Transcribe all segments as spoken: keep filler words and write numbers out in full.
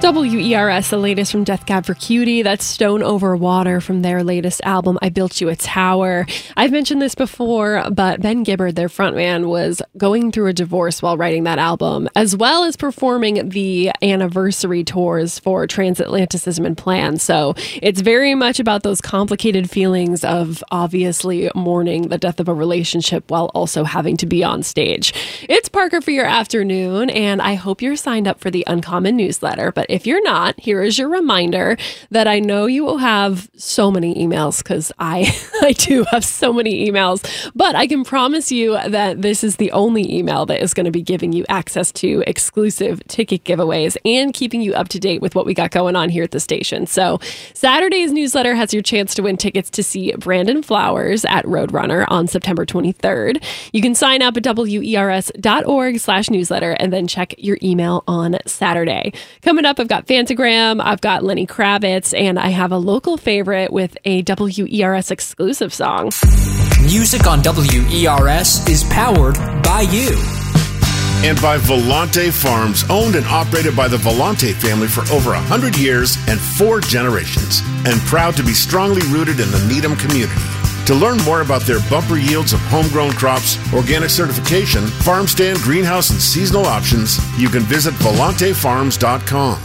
W E R S, the latest from Death Cab for Cutie. That's Stone Over Water from their latest album, I Built You a Tower. I've mentioned this before, but Ben Gibbard, their frontman, was going through a divorce while writing that album, as well as performing the anniversary tours for Transatlanticism and Plan. So it's very much about those complicated feelings of obviously mourning the death of a relationship while also having to be on stage. It's Parker for your afternoon, and I hope you're signed up for the Uncommon newsletter. But if you're not, here is your reminder that I know you will have so many emails, because I, I do have so many emails, but I can promise you that this is the only email that is going to be giving you access to exclusive ticket giveaways and keeping you up to date with what we got going on here at the station. So Saturday's newsletter has your chance to win tickets to see Brandon Flowers at Roadrunner on September twenty-third. You can sign up at wers.org slash newsletter and then check your email on Saturday. Coming up, I've got Fantagram, I've got Lenny Kravitz, and I have a local favorite with a W E R S exclusive song. Music on W E R S is powered by you. And by Volante Farms, owned and operated by the Volante family for over one hundred years and four generations, and proud to be strongly rooted in the Needham community. To learn more about their bumper yields of homegrown crops, organic certification, farm stand, greenhouse, and seasonal options, you can visit volante farms dot com.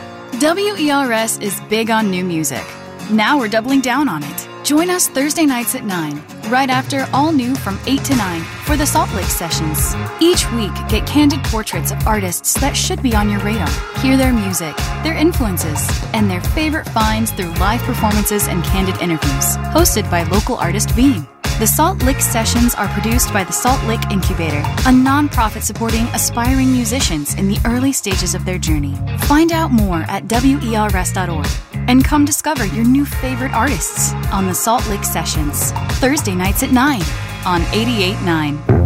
W E R S is big on new music. Now we're doubling down on it. Join us Thursday nights at nine, right after All New from eight to nine for the Salt Lake Sessions. Each week, get candid portraits of artists that should be on your radar. Hear their music, their influences, and their favorite finds through live performances and candid interviews. Hosted by local artist Beam. The Salt Lake Sessions are produced by the Salt Lake Incubator, a nonprofit supporting aspiring musicians in the early stages of their journey. Find out more at W E R S dot org and come discover your new favorite artists on the Salt Lake Sessions, Thursday nights at nine on eighty-eight point nine.